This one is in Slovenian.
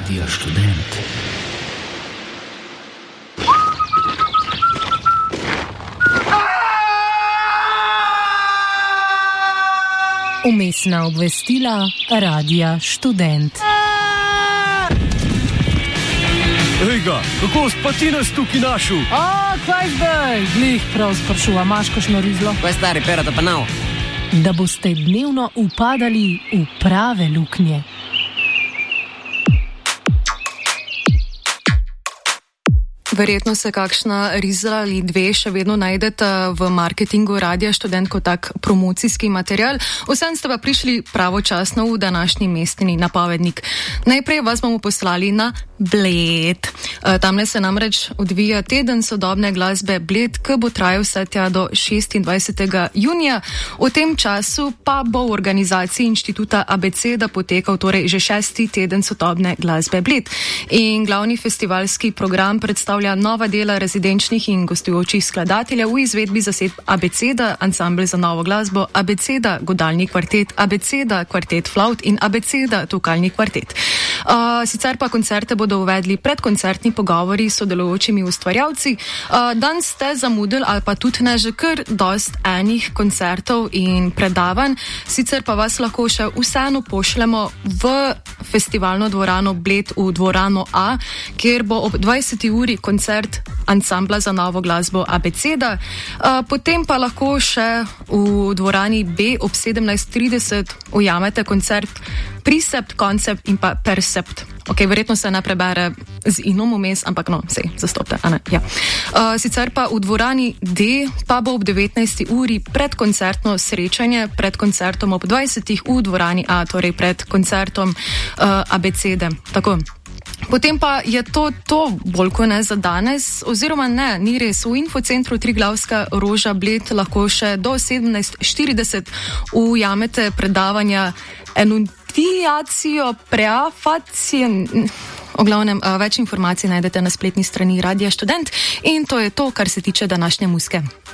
Radio Študent. Vmesna obvestila Radia Študent. Ejga, kako spati nas tukaj našel? Kaj zdaj? Glih prav sprašuva, imaš kakšno rizlo? Kaj stari, perata pa nav? Da boste dnevno upadali v prave luknje. Verjetno se kakšna rizla ali dve še vedno najdete v marketingu Radia Študent kot tak promocijski material. Vsem ste pa prišli pravočasno v današnji mestni napovednik. Najprej vas bomo poslali na Bled. Tamle se namreč odvija teden sodobne glasbe Bled, ki bo trajal vse tja do 26. junija. V tem času pa bo v organizaciji inštituta Abeceda potekal torej že 6. teden sodobne glasbe Bled. In glavni festivalski program predstavlja nova dela rezidenčnih in gostujočih skladateljev v izvedbi zasedb Abeceda, ansambl za novo glasbo, Abeceda, godalni kvartet, Abeceda, kvartet flaut in Abeceda, tokalni kvartet. Sicer pa koncerte bodo uvedli predkoncertni pogovori s sodelujočimi ustvarjalci. Dan ste zamudili ali pa tudi ne že kar dost enih koncertov in predavanj. Sicer pa vas lahko še vseeno pošljemo v festivalno dvorano Bled v dvorano A, kjer bo ob 20. uri koncert ansambla za novo glasbo Abeceda. Potem pa lahko še v dvorani B ob 17:30 ujamete koncert Precept, Koncept in pa Percept. Ok, verjetno se ne prebere z inom vmes, ampak no, sej, zastopte, a ne, ja. Sicer pa v dvorani D pa bo ob 19. uri predkoncertno srečanje, pred koncertom ob 20. v dvorani A, torej pred koncertom Abecede. Tako. Potem pa je to bolj kot ne za danes, oziroma ne, ni res. V infocentru Triglavska roža Bled lahko še do 17:40 ujamete predavanja enunciacijo, preafacije. O glavnem, več informacij najdete na spletni strani Radia Študent in to je to, kar se tiče današnje muzike.